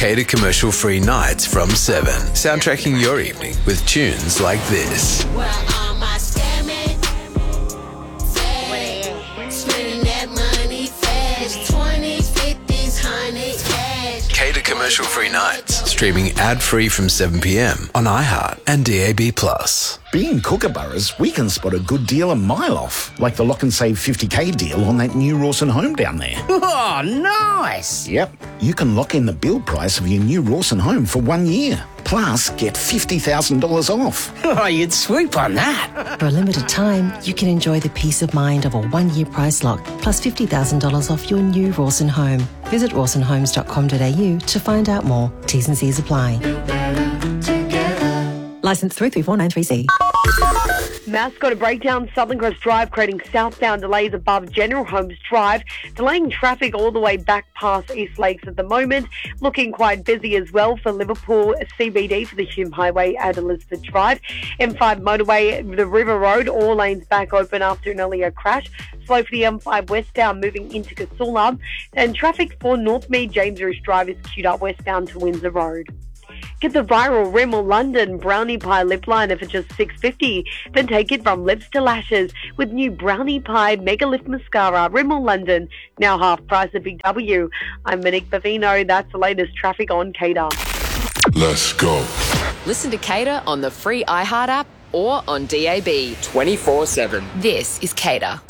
Cater commercial-free nights from 7. Soundtracking your evening with tunes like this. Where all my scamming? Spending that money fast. 20s, 50s, 100s cash. Cater commercial-free nights. Streaming ad-free from 7 p.m. on iHeart and DAB+. Being Kookaburras, we can spot a good deal a mile off, like the Lock and Save 50k deal on that new Rawson home down there. Oh, nice! Yep, you can lock in the build price of your new Rawson home for 1 year. Plus, get $50,000 off. Oh, you'd swoop on that. For a limited time, you can enjoy the peace of mind of a 1-year price lock, plus $50,000 off your new Rawson home. Visit rawsonhomes.com.au to find out more. T's and C's apply. Licence 33493C. Mass got a breakdown Southern Cross Drive, creating southbound delays above General Holmes Drive, delaying traffic all the way back past East Lakes at the moment. Looking quite busy as well for Liverpool CBD for the Hume Highway at Elizabeth Drive. M5 motorway, the River Road, all lanes back open after an earlier crash. Slow for the M5 westbound moving into Casula. And traffic for Northmead James Risch Drive is queued up westbound to Windsor Road. Get the viral Rimmel London Brownie Pie Lip Liner for just $6.50. Then take it from lips to lashes with new Brownie Pie Mega Lift Mascara. Rimmel London, now half price at Big W. I'm Monique Bavino. That's the latest traffic on Cater. Let's go. Listen to Cater on the free iHeart app or on DAB 24/7. This is Cater.